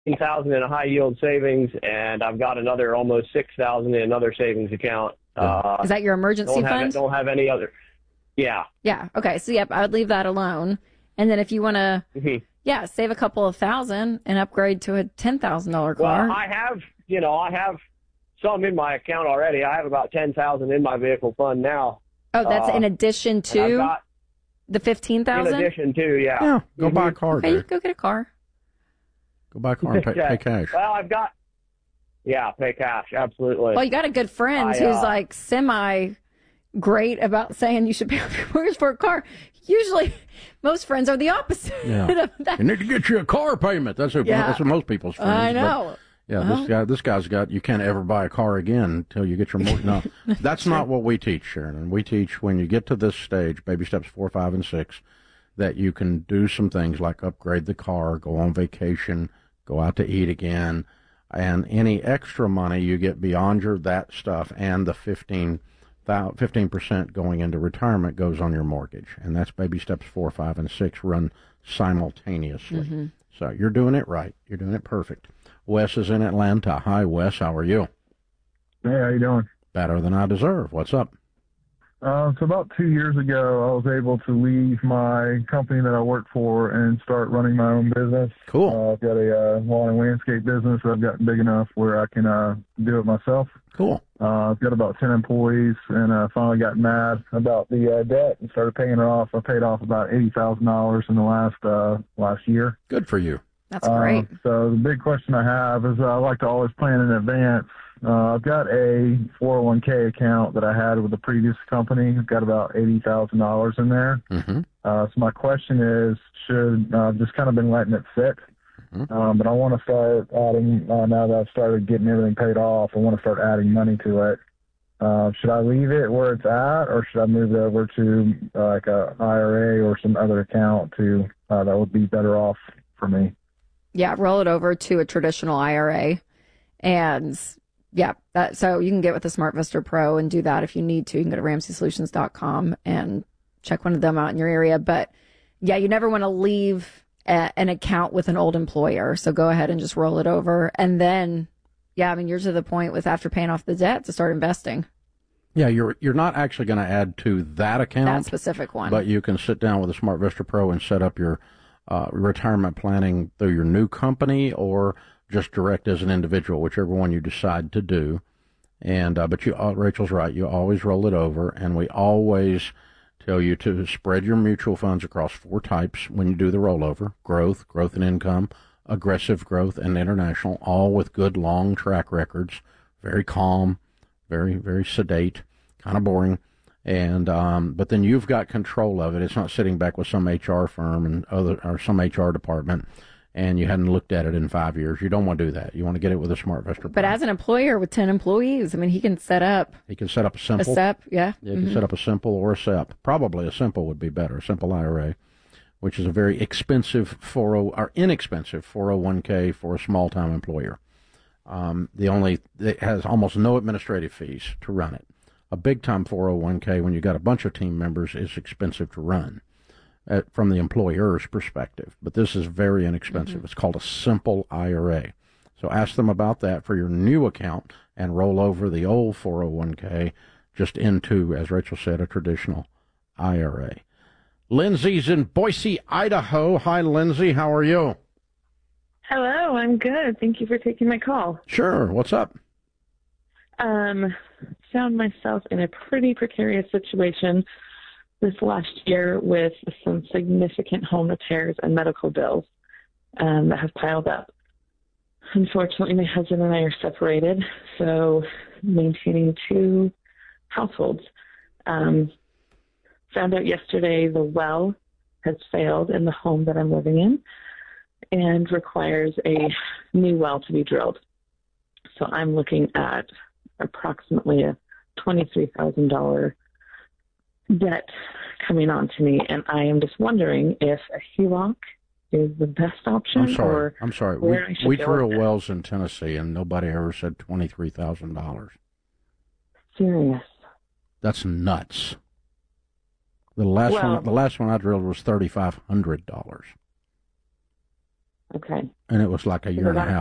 $15,000 in a high yield savings, and I've got another almost $6,000 in another savings account. Is that your emergency fund? Don't have any other. Yeah. Yeah. Okay. So yep, I would leave that alone. And then if you want to, save a couple of thousand and upgrade to a $10,000 car. Well, I have some in my account already. I have about $10,000 in my vehicle fund now. Oh, that's in addition to the $15,000. In addition to, yeah. Yeah. Go buy a car. Okay, go get a car. Go buy a car and pay cash. Well, pay cash, absolutely. Well, you got a good friend who's like semi great about saying you should pay off your mortgage for a car. Usually, most friends are the opposite of that. You need to get you a car payment. That's what most people's friends. I know. But, this guy's got, you can't ever buy a car again until you get your mortgage. No, that's not what we teach, Sharon. We teach when you get to this stage, baby steps 4, 5, and 6, that you can do some things like upgrade the car, go on vacation, go out to eat again, and any extra money you get beyond that stuff and the 15% going into retirement goes on your mortgage. And that's baby steps 4, 5, and 6 run simultaneously. So you're doing it right. You're doing it perfect. Wes is in Atlanta. Hi, Wes. How are you? Hey, how you doing? Better than I deserve. What's up? So about 2 years ago, I was able to leave my company that I work for and start running my own business. Cool. I've got a lawn and landscape business. I've gotten big enough where I can do it myself. Cool. I've got about 10 employees, and I finally got mad about the debt and started paying it off. I paid off about $80,000 in the last year. Good for you. That's great. So the big question I have is I like to always plan in advance. I've got a 401k account that I had with the previous company. I've got about $80,000 in there. So my question is, I've just kind of been letting it sit. But I want to start adding, now that I've started getting everything paid off, I want to start adding money to it. Should I leave it where it's at, or should I move it over to like a IRA or some other account that would be better off for me? Yeah, roll it over to a traditional IRA. And so you can get with the SmartVestor Pro and do that if you need to. You can go to RamseySolutions.com and check one of them out in your area. But yeah, you never want to leave an account with an old employer. So go ahead and just roll it over. And then, you're to the point with after paying off the debt to start investing. Yeah, you're not actually going to add to that account. That specific one. But you can sit down with a SmartVestor Pro and set up your retirement planning through your new company or just direct as an individual, whichever one you decide to do. And but Rachel's right. You always roll it over, and we always tell you to spread your mutual funds across 4 types when you do the rollover: growth and income, aggressive growth, and international, all with good long track records. Very calm, very, very sedate, kind of boring. And but then you've got control of it. It's not sitting back with some HR firm or some HR department, and you hadn't looked at it in 5 years. You don't want to do that. You want to get it with a SmartVestor Pro. But as an employer with 10 employees, he can set up. He can set up a simple. A SEP, yeah. Yeah, he can set up a simple or a SEP. Probably a simple would be better. A simple IRA, which is a very expensive inexpensive 401k for a small-time employer. It has almost no administrative fees to run it. A big-time 401k, when you got a bunch of team members, is expensive to run from the employer's perspective. But this is very inexpensive. It's called a simple IRA. So ask them about that for your new account and roll over the old 401k just into, as Rachel said, a traditional IRA. Lindsay's in Boise, Idaho. Hi, Lindsay. How are you? Hello, I'm good. Thank you for taking my call. Sure. What's up? Found myself in a pretty precarious situation this last year with some significant home repairs and medical bills that have piled up. Unfortunately, my husband and I are separated, so maintaining 2 households. Found out yesterday the well has failed in the home that I'm living in and requires a new well to be drilled. So I'm looking at approximately a $23,000 debt coming on to me, and I am just wondering if a HELOC is the best option. I'm sorry. We drill wells in Tennessee, and nobody ever said $23,000. Serious? That's nuts. The last one I drilled was $3,500. Okay. And it was like a year and a half